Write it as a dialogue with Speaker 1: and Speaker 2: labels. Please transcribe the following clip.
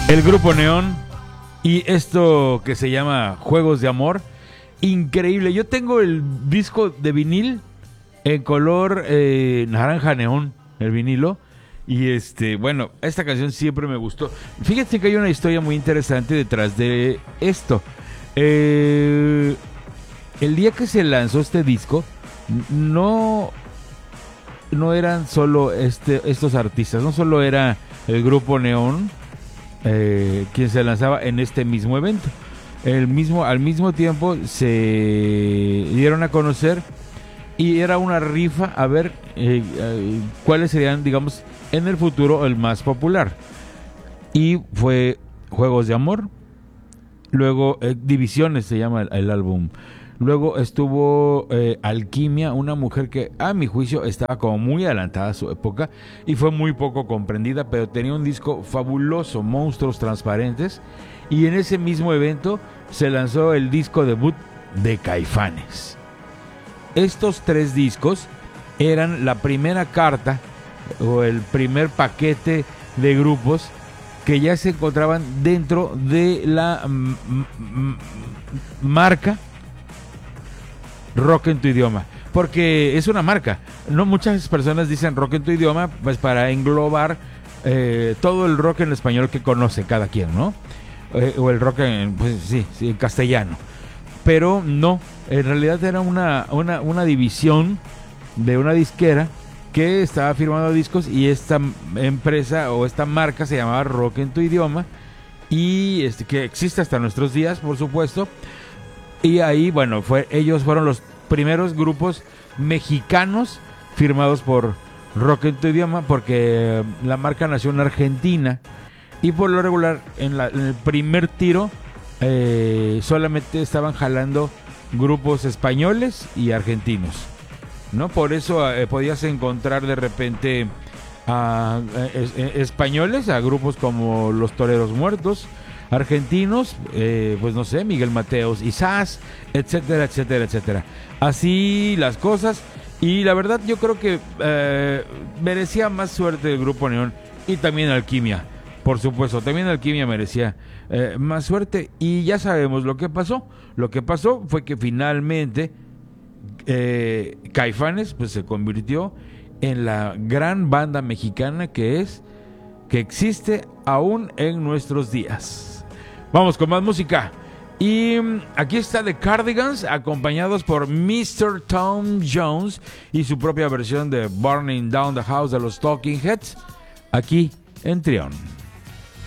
Speaker 1: El Grupo Neón y esto que se llama Juegos de Amor. Increíble. Yo tengo el disco de vinil en color naranja neón, el vinilo. Y bueno, esta canción siempre me gustó. Fíjense que hay una historia muy interesante detrás de esto. El día que se lanzó este disco, no eran solo estos artistas, no solo era el Grupo Neón quien se lanzaba en este mismo evento. Al mismo tiempo se dieron a conocer y era una rifa a ver cuáles serían, digamos, en el futuro el más popular. Y fue Juegos de Amor, luego Divisiones se llama el álbum. Luego estuvo Alquimia, una mujer que a mi juicio estaba como muy adelantada a su época y fue muy poco comprendida, pero tenía un disco fabuloso, Monstruos Transparentes, y en ese mismo evento se lanzó el disco debut de Caifanes. Estos tres discos eran la primera carta o el primer paquete de grupos que ya se encontraban dentro de la marca Rock en tu idioma, porque es una marca. No muchas personas dicen rock en tu idioma, pues para englobar todo el rock en español que conoce cada quien, ¿no? O el rock en, pues sí, en castellano. Pero no, en realidad era una división de una disquera que estaba firmando discos y esta empresa o esta marca se llamaba Rock en tu idioma y que existe hasta nuestros días, por supuesto. Y ahí, bueno, ellos fueron los primeros grupos mexicanos firmados por Rock en tu idioma, porque la marca nació en Argentina y por lo regular en el primer tiro solamente estaban jalando grupos españoles y argentinos, ¿no? Por eso podías encontrar de repente a españoles, a grupos como Los Toreros Muertos, argentinos, pues no sé, Miguel Mateos y Sass, etcétera, etcétera, etcétera. Así las cosas. Y la verdad yo creo que merecía más suerte el Grupo Neón y también Alquimia. Por supuesto, también Alquimia merecía más suerte. Y ya sabemos lo que pasó. Lo que pasó fue que finalmente Caifanes pues se convirtió en la gran banda mexicana que existe aún en nuestros días. Vamos con más música. Y aquí está The Cardigans, acompañados por Mr. Tom Jones y su propia versión de Burning Down the House de los Talking Heads, aquí en Trión.